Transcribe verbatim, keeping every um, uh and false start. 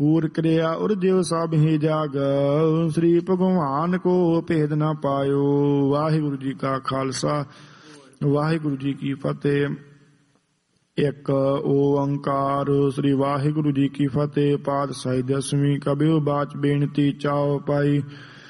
ਕੂਰ ਕਰਿਆ ਉਰਜਿਵ ਸਭ ਹੀ ਜਾਗ, ਸ੍ਰੀ ਭਗਵਾਨ ਕੋ ਭੇਦ ਨਾ ਪਾਇਓ। ਵਾਹਿਗੁਰੂ ਜੀ ਕਾ ਖਾਲਸਾ ਵਾਹਿਗੁਰੂ ਜੀ ਕੀ ਫਤਿਹ। ਇੱਕ ਓੰਕਾਰ। ਸ੍ਰੀ ਵਾਹਿਗੁਰੂ ਜੀ ਕੀ ਫਤਿਹ। ਪਾਤਸ਼ਾਹੀ ਦਸਵੀਂ ਕਬਿਓ ਬਾਚ ਬੇਨਤੀ ਚਾਓ ਪਾਈ।